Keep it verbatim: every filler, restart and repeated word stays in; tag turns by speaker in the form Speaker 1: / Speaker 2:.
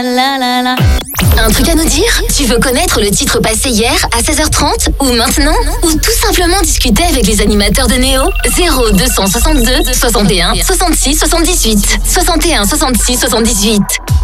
Speaker 1: La la la.
Speaker 2: Un truc à nous dire? Tu veux connaître le titre passé hier à seize heures trente ou maintenant? Ou tout simplement discuter avec les animateurs de Néo? zéro deux cent soixante-deux soixante et un soixante-six soixante-dix-huit soixante et un soixante-six soixante-dix-huit.